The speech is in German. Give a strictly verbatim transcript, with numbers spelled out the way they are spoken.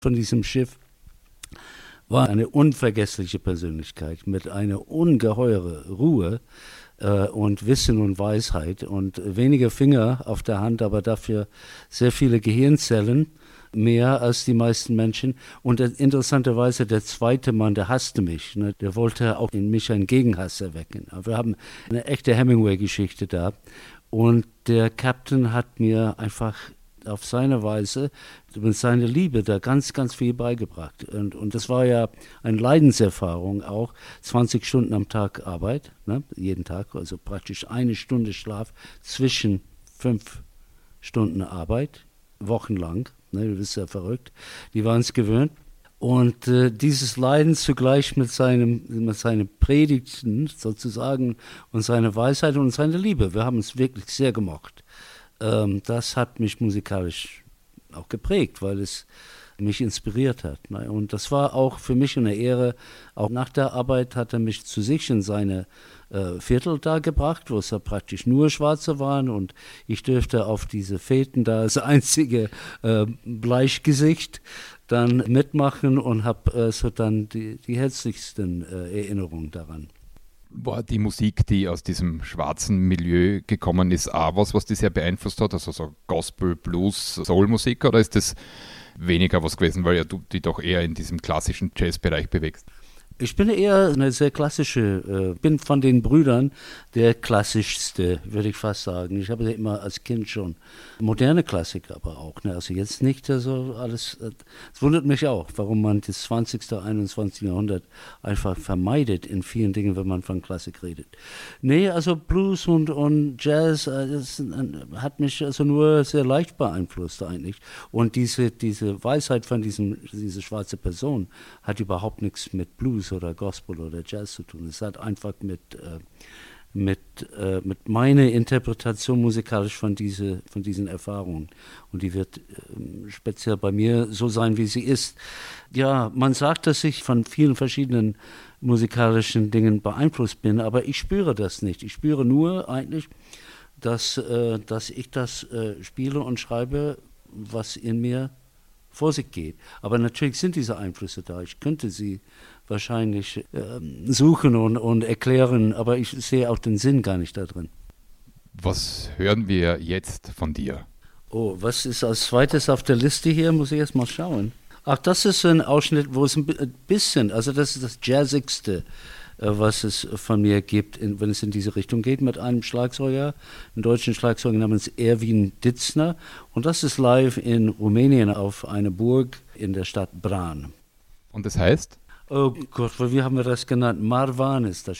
von diesem Schiff war eine unvergessliche Persönlichkeit mit einer ungeheure Ruhe äh, und Wissen und Weisheit und wenige Finger auf der Hand, aber dafür sehr viele Gehirnzellen, mehr als die meisten Menschen. Und äh, interessanterweise der zweite Mann, der hasste mich, ne? Der wollte auch in mich einen Gegenhass erwecken. Aber wir haben eine echte Hemingway-Geschichte da. Und der Captain hat mir einfach auf seine Weise mit seiner Liebe da ganz, ganz viel beigebracht. Und, und das war ja eine Leidenserfahrung auch. zwanzig Stunden am Tag Arbeit, ne, jeden Tag, also praktisch eine Stunde Schlaf zwischen fünf Stunden Arbeit, wochenlang. Ne, du bist ja verrückt. Die waren es gewöhnt. Und äh, dieses Leiden zugleich mit seinem, mit seinen Predigten sozusagen und seiner Weisheit und seiner Liebe. Wir haben es wirklich sehr gemocht. Das hat mich musikalisch auch geprägt, weil es mich inspiriert hat. Und das war auch für mich eine Ehre. Auch nach der Arbeit hat er mich zu sich in seine äh, Viertel da gebracht, wo es ja praktisch nur Schwarze waren. Und ich dürfte auf diese Feten da als einzige äh, Bleichgesicht dann mitmachen und habe äh, so dann die, die herzlichsten äh, Erinnerungen daran. War die Musik, die aus diesem schwarzen Milieu gekommen ist, auch was, was dich sehr beeinflusst hat? Also so Gospel, Blues, Soul-Musik, oder ist das weniger was gewesen, weil ja du dich doch eher in diesem klassischen Jazzbereich bewegst? Ich bin eher eine sehr klassische, äh, bin von den Brüdern der klassischste, würde ich fast sagen. Ich habe ja immer als Kind schon moderne Klassik, aber auch, ne? Also jetzt nicht so alles. Es äh, wundert mich auch, warum man das zwanzigste, einundzwanzigste Jahrhundert einfach vermeidet in vielen Dingen, wenn man von Klassik redet. Nee, also Blues und, und Jazz, äh, das äh, hat mich also nur sehr leicht beeinflusst eigentlich. Und diese, diese Weisheit von diesem, diese schwarze Person hat überhaupt nichts mit Blues oder Gospel oder Jazz zu tun. Es hat einfach mit, äh, mit, äh, mit meiner Interpretation musikalisch von, diese, von diesen Erfahrungen. Und die wird äh, speziell bei mir so sein, wie sie ist. Ja, man sagt, dass ich von vielen verschiedenen musikalischen Dingen beeinflusst bin, aber ich spüre das nicht. Ich spüre nur eigentlich, dass, äh, dass ich das äh, spiele und schreibe, was in mir vor sich geht. Aber natürlich sind diese Einflüsse da. Ich könnte sie wahrscheinlich äh, suchen und, und erklären, aber ich sehe auch den Sinn gar nicht da drin. Was hören wir jetzt von dir? Oh, was ist als zweites auf der Liste hier? Muss ich erst mal schauen. Ach, das ist ein Ausschnitt, wo es ein bisschen, also das ist das Jazzigste, was es von mir gibt, in, wenn es in diese Richtung geht, mit einem Schlagzeuger, einem deutschen Schlagzeuger namens Erwin Ditzner. Und das ist live in Rumänien auf einer Burg in der Stadt Bran. Und das heißt? Oh Gott, wie haben wir das genannt? Marvan ist das